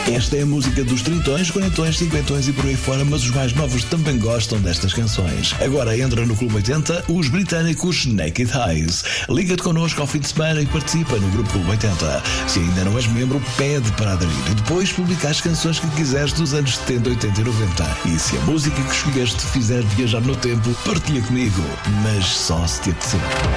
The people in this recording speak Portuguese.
Esta é a música dos tritões, quarentões, cinquentões e por aí fora, mas os mais novos também gostam destas canções. Agora entra no Clube 80 os britânicos Naked Eyes. Liga-te connosco ao fim de semana e participa no Grupo Clube 80. Se ainda não és membro, pede para aderir e depois publica as canções que quiseres dos anos 70, 80 e 90. E se a música que escolheste te fizer viajar no tempo, partilha comigo, mas só se te apetecer.